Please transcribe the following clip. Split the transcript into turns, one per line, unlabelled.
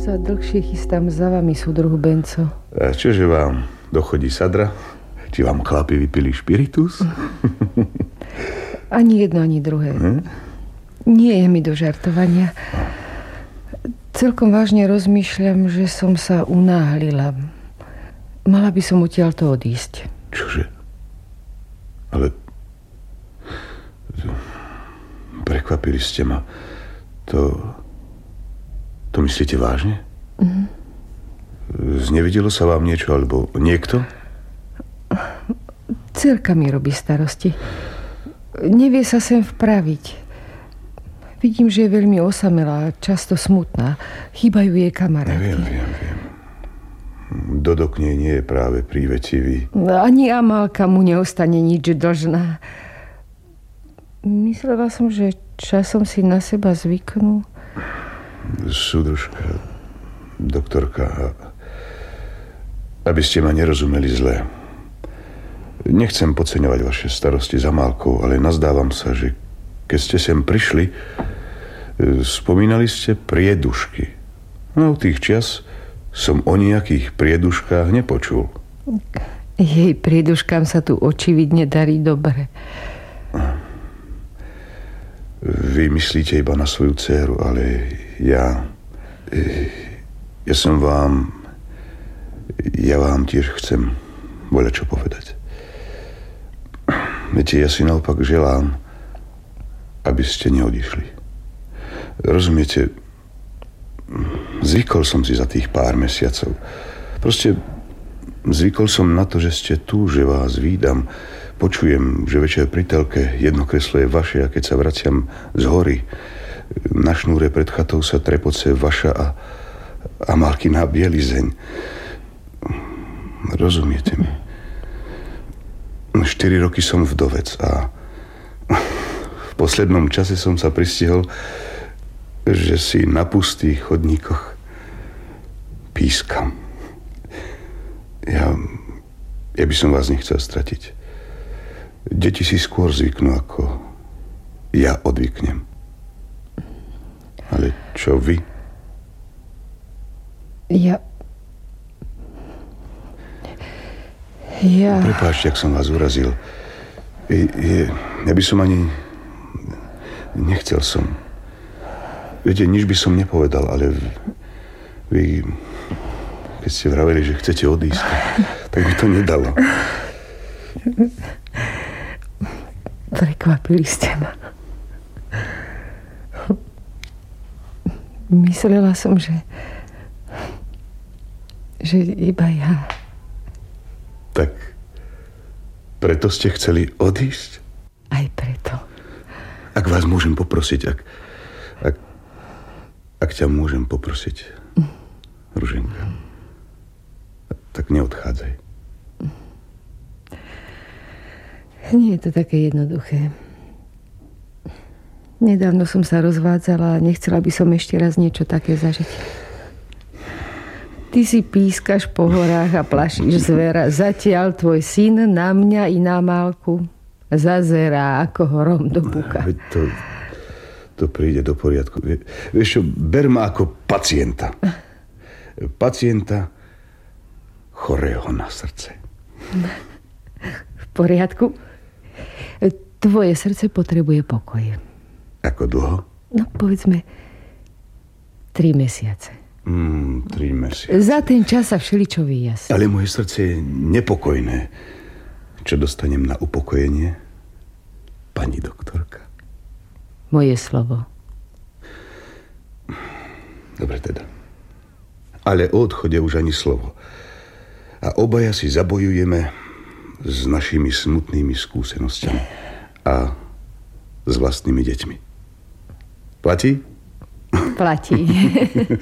sa dlhšie chystám za vami, súdruhu Benco.
A čože vám dochodí sadra? Či vám chlapi vypili špiritus?
Ani jedno, ani druhé. Nie je mi do žartovania. Celkom vážne rozmýšľam, že som sa unáhlila. Mala by som odtiaľto odísť.
Čože? Ale... Prekvapili ste ma. To myslíte vážne? Znevidelo sa vám niečo, alebo niekto?
Dcerka mi robí starosti. Nevie sa sem vpraviť. Vidím, že je veľmi osamelá, často smutná. Chýbajú jej kamarátky.
Viem. Dodo k nej nie je práve prívetivý.
Ani Amálka mu neostane nič dlžná. Myslela som, že časom si na seba zvyknú.
Súdružka, doktorka, aby ste ma nerozumeli zle. Nechcem podceňovať vaše starosti za Amálkou, ale nazdávam sa, že keď ste sem prišli, spomínali ste priedušky. No od tých čias som o nejakých prieduškách nepočul.
Jej prieduškám sa tu očividne darí dobre.
Vy myslíte iba na svoju dcéru, ale ja vám tiež chcem voľačo povedať. Viete, ja si naopak želám, aby ste neodišli. Rozumiete, zvykol som si za tých pár mesiacov. Proste zvykol som na to, že ste tu, že vás vídam. Počujem, že večer pri telke jedno kreslo je vaše a keď sa vraciam z hory, na šnúre pred chatou sa trepoce vaša a Amálkina bielizeň. Rozumiete mi? 4 roky som vdovec a v poslednom čase som sa pristihol, že si na pustých chodníkoch pískam. Ja by som vás nechcel stratiť. Deti si skôr zvyknú, ako ja odvyknem. Ale čo vy?
Ja...
Prepáčte, ak som vás urazil. Ja by som ani... Nechcel som. Viete, nič by som nepovedal, ale vy... Keď ste vraveli, že chcete odísť, tak by to nedalo.
Prekvapili ste ma. Myslela som, že iba ja.
Tak preto ste chceli odísť?
Aj preto.
Ak vás môžem poprosiť, ak ťa môžem poprosiť, Ruženka, tak neodchádzaj.
Nie je to také jednoduché. Nedávno som sa rozvádzala a nechcela by som ešte raz niečo také zažiť. Ty si pískaš po horách a plašíš zvera. Zatiaľ tvoj syn na mňa i na Amálku zazerá ako horom do buka.
To príde do poriadku. Vieš čo, ber ma ako pacienta. Pacienta chorého na srdce.
V poriadku? Tvoje srdce potrebuje pokoj.
Ako dlho?
No, povedzme 3 mesiace.
3 mesiace.
Za ten čas sa všeličo vyjasní.
Ale moje srdce je nepokojné. Čo dostanem na upokojenie? Pani doktorka.
Moje slovo.
Dobre teda. Ale o odchode už ani slovo. A obaja si zabojujeme s našimi smutnými skúsenosťami a s vlastnými deťmi. Platí?
Platí.